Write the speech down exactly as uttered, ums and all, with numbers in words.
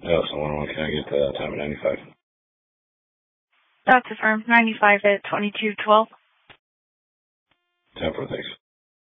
Oh, so when can I get the time at ninety-five? That's affirmed. ninety-five at twenty-two twelve. ten for thanks.